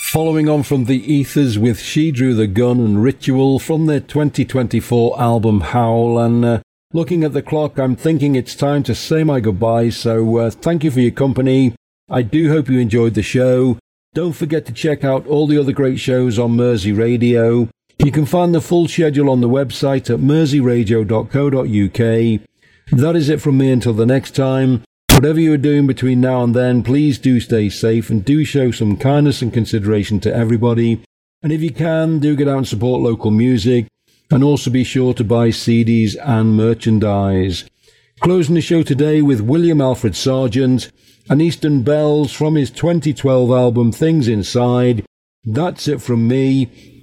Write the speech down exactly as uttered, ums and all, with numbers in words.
Following on from the Ethers with She Drew the Gun and Ritual from their twenty twenty-four album Howl, and uh, looking at the clock, I'm thinking it's time to say my goodbyes, so uh, thank you for your company. I do hope you enjoyed the show. Don't forget to check out all the other great shows on Mersey Radio. You can find the full schedule on the website at mersey radio dot co dot uk. That is it from me until the next time. Whatever you are doing between now and then, please do stay safe and do show some kindness and consideration to everybody. And if you can, do get out and support local music, and also be sure to buy C Ds and merchandise. Closing the show today with William Alfred Sargent and Eastern Bells from his twenty twelve album Things Inside. That's it from me.